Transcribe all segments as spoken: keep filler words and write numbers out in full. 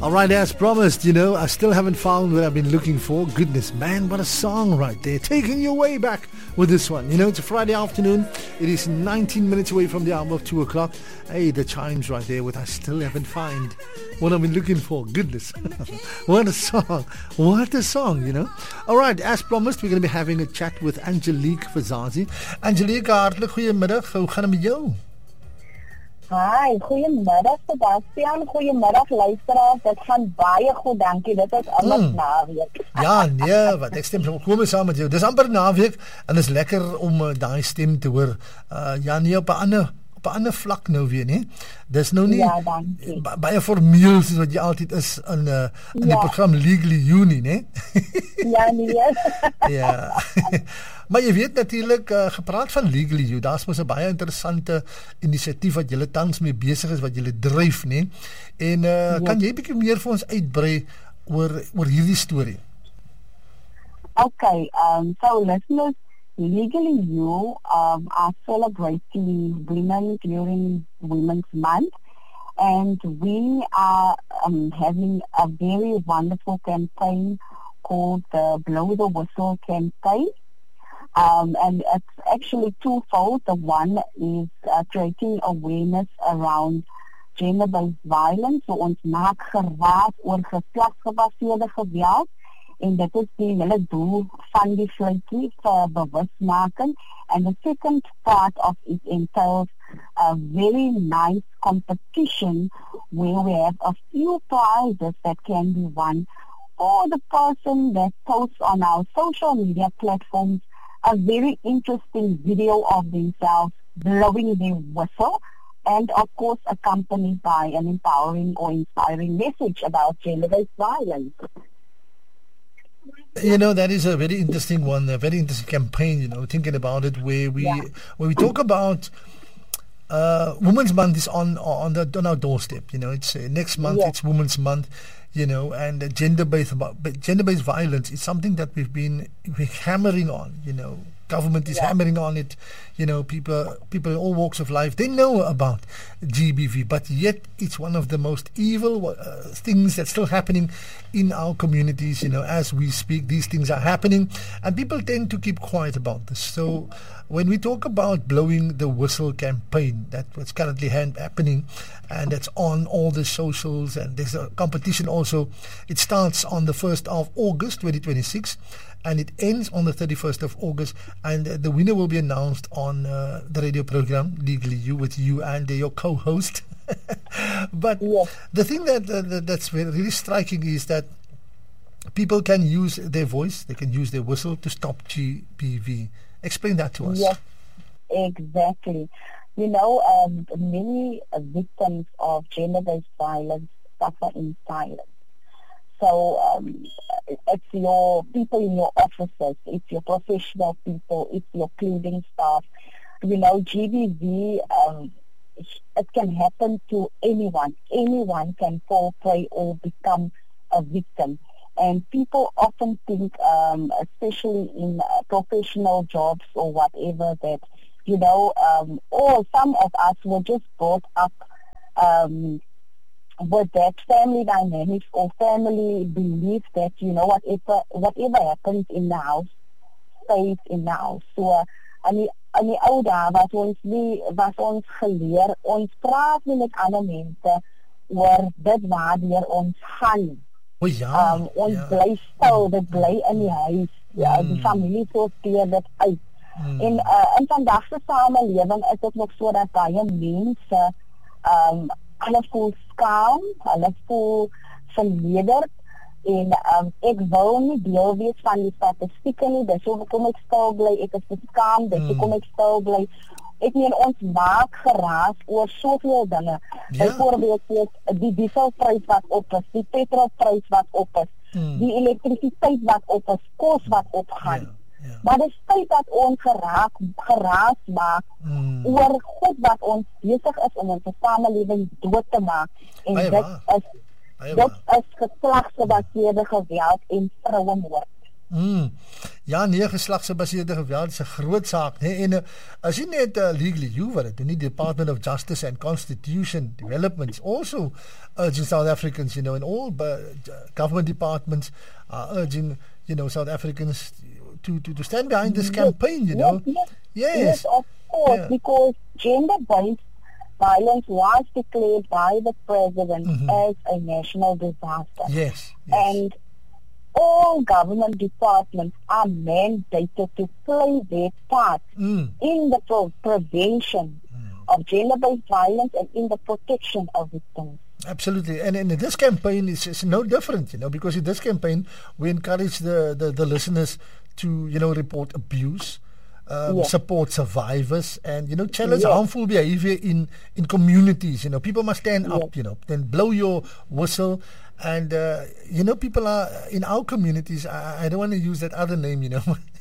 Alright, as promised, you know, I still haven't found what I've been looking for. Goodness, man, what a song right there. Taking you way back with this one. You know, it's a Friday afternoon. It is nineteen minutes away from the hour of two o'clock. Hey, the chimes right there with I still haven't found what I've been looking for. Goodness. What a song. What a song, you know. Alright, as promised, we're going to be having a chat with Angelique Vazazi. Angelique, hartelijk goeiemiddag. Hoe gaan het met jou? Hi, goeiemiddag Sebastian, goeiemiddag luisteraars. Dit gaan baie goed, dankie. Dit is alles mm. naweek. Ja, nee, wat ek stem kom saam met jou. Dis amper naweek en dis lekker om uh, daai stem te hoor. Uh, ja, nie op 'n ander op 'n ander vlak nou weer, nie. Dis nou nie ja, ba baie formeel soos wat jy altyd is in uh, in ja. die program Legally You nie, né? Ja, nee. Ja. Maar jy weet natuurlik uh, gepraat van Legally You, daar's mos 'n baie interessante inisiatief wat julle tans mee besig is, wat julle dryf, né? En uh, ja. kan jy 'n bietjie meer vir ons uitbrei oor oor hierdie storie? Okay, um so listeners, Legally You um, are celebrating women during Women's Month, and we are um, having a very wonderful campaign called the Blow the Whistle campaign. Um, and it's actually twofold. The one is uh, creating awareness around gender-based violence. So ons maak geraad oor geslagsgebaseerde geweld. En dit is die hele doel van die vliekie vir bewustmaking. And the second part of it entails a very nice competition where we have a few prizes that can be won for the person that posts on our social media platforms a very interesting video of themselves blowing their whistle, and of course accompanied by an empowering or inspiring message about gender-based violence. You know, that is a very interesting one, a very interesting campaign, you know, thinking about it, where we yeah. where we talk about uh, Women's Month is on on, the, on our doorstep, you know, it's uh, next month, yeah. it's Women's Month, you know, and uh, gender-based gender-based violence is something that we've been we're hammering on, you know. Government is yeah. hammering on it, you know, people people in all walks of life, they know about G B V, but yet it's one of the most evil uh, things that's still happening in our communities, you know, as we speak, these things are happening, and people tend to keep quiet about this. So when we talk about blowing the whistle campaign, that was currently hand happening, and it's on all the socials, and there's a competition also. It starts on the first of August twenty twenty-six, and it ends on the thirty-first of August, and uh, the winner will be announced on uh, the radio program Legally You with you and uh, your co-host. But yes. the thing that, uh, that that's really striking is that people can use their voice, they can use their whistle to stop G B V. Explain that to us. Yes, exactly. You know, um, many uh, victims of gender-based violence suffer in silence. So um, it's your people in your offices, it's your professional people, it's your cleaning staff. You know, G B V, um, it can happen to anyone. Anyone can fall prey or become a victim. And people often think, um, especially in uh, professional jobs or whatever, that, you know, um, or some of us were just brought up um, with that family dynamics or family belief that, you know, whatever whatever happens in the house stays in the house. So, uh, aan die aan die ou dae wat ons nie was ons geleer, ons praat nie met ander mense oor dit waardeur ons gaan. O ja. Um, ons ja. bly stil, dit bly in die huis. Ja, mm. die familie sorteer dit uit. Mm. En uh, in vandag se samelewing is dit nog so dat baie mense um hulle voel skaam, hulle voel vernederd, en um, ek wil nie deel wees van die statistieke nie, dis hoekom ek stil bly, ek is beskaam, dis hoekom ek stil bly. Ek meen, ons maak geraas oor soveel dinge. Ja. Byvoorbeeld die dieselprys wat op is, die petrolprys wat op is, hmm. die elektrisiteit wat op is, kos wat opgaan. Ja. Ja. Maar dit is tyd dat ons geraak, geraas maak hmm. oor God wat ons besig is om ons samelewing dood te maak. En Aie dit waar. is Dit is geslagsgebaseerde geweld en vrouwenmoord. Mm. Ja, nee, geslagsgebaseerde geweld is 'n groot saak, né? En uh, as jy net uh, Legally You wat dit doen, die Department of Justice and Constitution Development also urging South Africans, you know, and all uh, government departments are urging, you know, South Africans to to, to stand behind this campaign, you know. Yes, yes. yes of course, yeah. Because gender-based violence was declared by the president mm-hmm. as a national disaster. Yes, yes. And all government departments are mandated to play their part mm. in the pro- prevention mm. of gender-based violence and in the protection of victims. Absolutely. And in this campaign, it's, it's no different, you know, because in this campaign, we encourage the, the, the listeners to, you know, report abuse, um, yes. support survivors, and, you know, challenge yes. harmful behavior in, in communities. You know, people must stand yes. up, you know, then blow your whistle. And, uh, you know, people are in our communities. I, I don't want to use that other name, you know.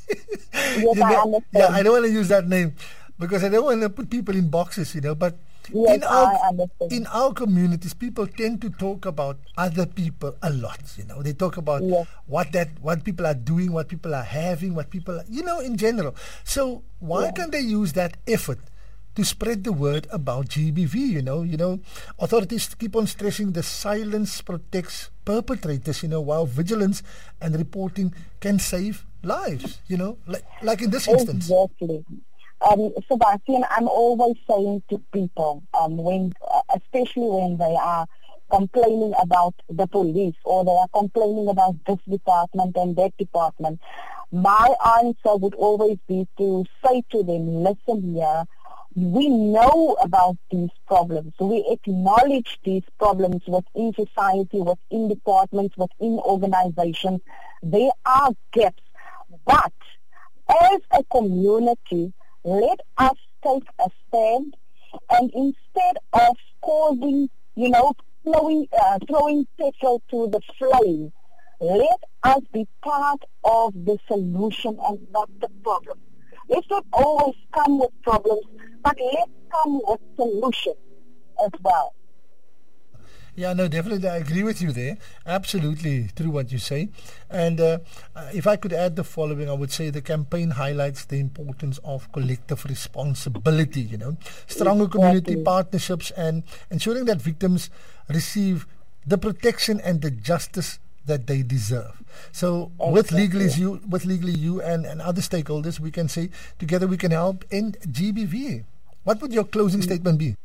yes, you know? I understand. Yeah, I don't want to use that name because I don't want to put people in boxes, you know. But yes, in, our, I understand. in our communities, people tend to talk about other people a lot, you know. They talk about yes. what that what people are doing, what people are having, what people are, you know, in general. So why yes. can't they use that effort to spread the word about G B V, you know, you know, authorities keep on stressing the silence protects perpetrators, you know, while vigilance and reporting can save lives, you know, like like in this instance. Exactly. Um, Sebastian, I'm always saying to people, um, when, uh, especially when they are complaining about the police or they are complaining about this department and that department, my answer would always be to say to them, listen here, we know about these problems. We acknowledge these problems within society, within departments, within organizations. There are gaps. But as a community, let us take a stand, and instead of causing, you know, throwing, uh, throwing petrol to the flame, let us be part of the solution and not the problem. Let's not always come with problems, but let's come with solutions as well. Yeah, no, definitely, I agree with you there. Absolutely true what you say. And uh, if I could add the following, I would say the campaign highlights the importance of collective responsibility, you know, stronger exactly. community partnerships and ensuring that victims receive the protection and the justice that they deserve. So exactly. with Legally You, with Legally You and, and other stakeholders, we can say together we can help end G B V. What would your closing mm-hmm. statement be?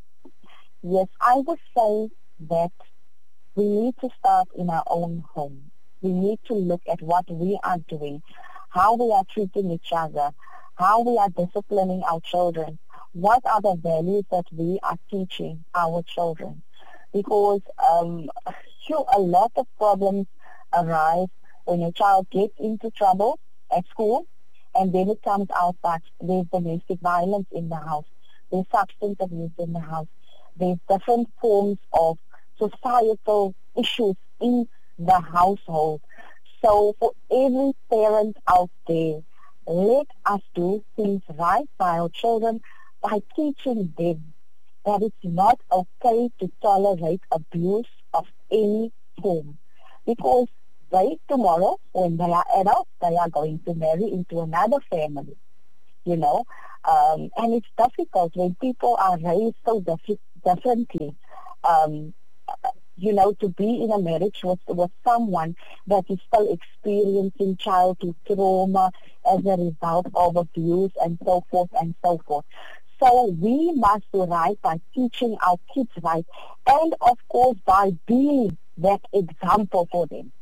Yes, I would say that we need to start in our own home. We need to look at what we are doing, how we are treating each other, how we are disciplining our children, what are the values that we are teaching our children. Because um, sure, a lot of problems arise when a child gets into trouble at school, and then it comes out that there's domestic violence in the house, there's substance abuse in the house, there's different forms of societal issues in the household. So for every parent out there, let us do things right by our children by teaching them that it's not okay to tolerate abuse of any form. Because they, tomorrow, when they are adults, they are going to marry into another family, you know. Um, and it's difficult when people are raised so diff- differently. Um, you know, to be in a marriage with, with someone that is still experiencing childhood trauma as a result of abuse and so forth and so forth. So we must do right by teaching our kids right, and of course by being that example for them.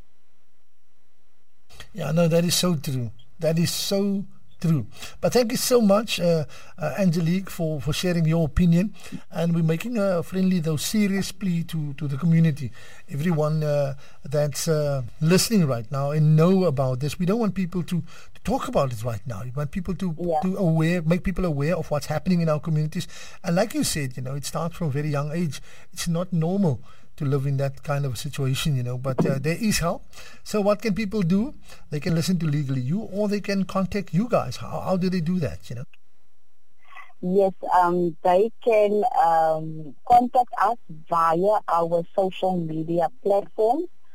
Yeah, no, that is so true. That is so true. But thank you so much, uh, uh, Angelique, for, for sharing your opinion. And we're making a friendly, though serious plea to, to the community. Everyone uh, that's uh, listening right now and know about this. We don't want people to, to talk about it right now. We want people to, yeah. to aware, make people aware of what's happening in our communities. And like you said, you know, it starts from a very young age. It's not normal to live in that kind of situation, you know, but uh, there is help. So what can people do? They can listen to Legally You, or they can contact you guys. How, how do they do that, you know? Yes, um, they can um, contact us via our social media platforms.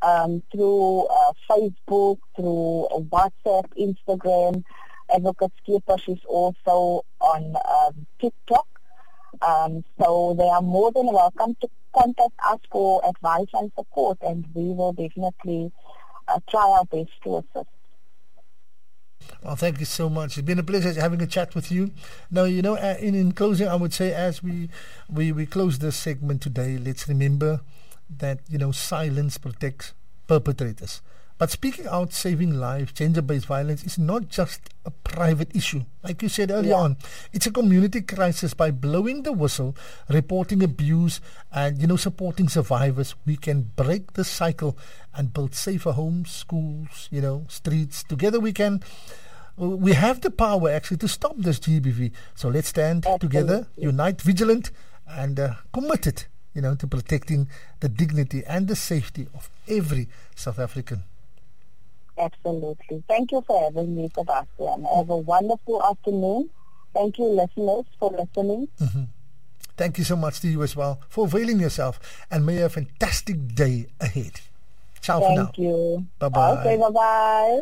um, through uh, Facebook, through WhatsApp, Instagram. Advocate Skeepers is also on um, TikTok. Um, so they are more than welcome to contact us for advice and support, and we will definitely uh, try our best to assist. Well, thank you so much. It's been a pleasure having a chat with you. Now, you know, uh, in, in closing, I would say as we, we, we close this segment today, let's remember that, you know, silence protects perpetrators. But speaking out, saving lives, gender-based violence is not just a private issue. Like you said earlier yeah. on, it's a community crisis. By blowing the whistle, reporting abuse, and, you know, supporting survivors, we can break the cycle and build safer homes, schools, you know, streets. Together we can, we have the power actually to stop this G B V. So let's stand Absolutely. together, unite, vigilant, and uh, committed, you know, to protecting the dignity and the safety of every South African. Absolutely. Thank you for having me, Sebastian. Have a wonderful afternoon. Thank you, listeners, for listening. Mm-hmm. Thank you so much to you as well for availing yourself, and may you have a fantastic day ahead. Ciao Thank for now. Thank you. Bye-bye. Okay, bye-bye.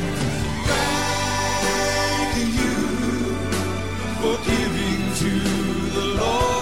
Thank you for giving to the Lord.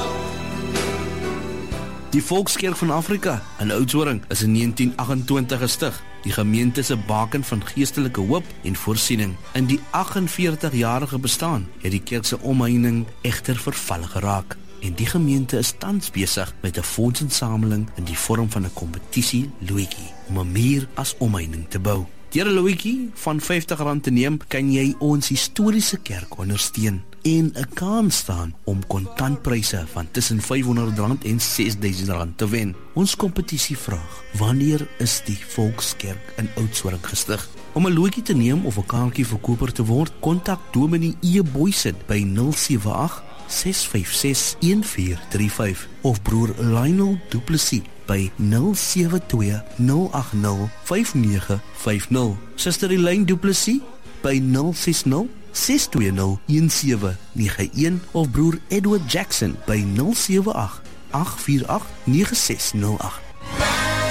Die Volkskerk van Afrika in Oudtshoorn is in negentien agt-en-twintig gestig. Die gemeente is 'n baken van geestelike hoop en voorsiening. In die agt-en-veertig-jarige bestaan het die kerk se omheining egter verval geraak. En die gemeente is tans besig met 'n fondsinsameling in die vorm van 'n kompetisie loetjie om 'n muur as omheining te bou. Deur 'n loetjie van vyftig rand te neem, kan jy ons historiese kerk ondersteun en 'n kans staan om kontantpryse van tussen vyfhonderd rand en ses duisend rand te wen. Ons kompetisie vraag: wanneer is die Volkskerk in Oudtshoorn gestig? Om 'n loetjie te neem of 'n kaartjie verkoper te word, kontak Dominee E. Boysen by nul sewe agt ses vyf ses een vier drie vyf of broer Lionel Du Plessis by nul sewe twee nul agt nul vyf nege vyf nul. Suster Elaine Du Plessis by nul ses nul ses twee nul een sewe nege een of broer Edward Jackson by nul sewe agt agt vier agt nege ses nul agt.